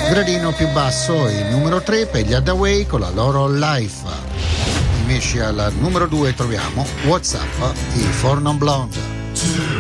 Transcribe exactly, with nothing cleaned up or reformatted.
Gradino più basso il numero tre per gli Hathaway con la loro Life. Invece al numero due troviamo What's Up, i Four Non Blonde.